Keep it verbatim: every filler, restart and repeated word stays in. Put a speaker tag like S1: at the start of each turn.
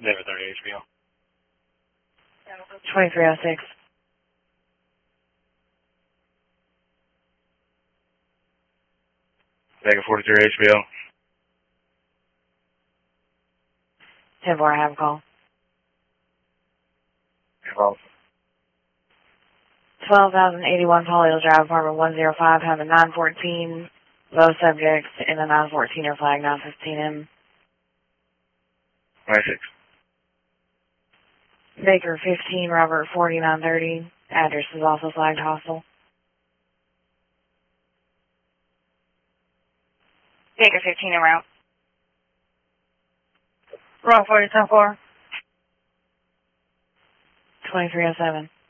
S1: Denver thirty H B O.
S2: twenty-three oh six.
S1: Vega forty-three H B O.
S2: ten four, I have a call.
S1: Involved.
S2: twelve thousand eighty-one Polio Drive, apartment one oh five, have a nine fourteen, low subject in the nine fourteen er flag, nine fifteen M.
S1: twenty-six.
S2: Baker fifteen, Robert forty-nine thirty, address is also flagged hostile.
S3: Baker fifteen en route.
S4: Wrong forty, ten four.
S2: twenty-three oh seven.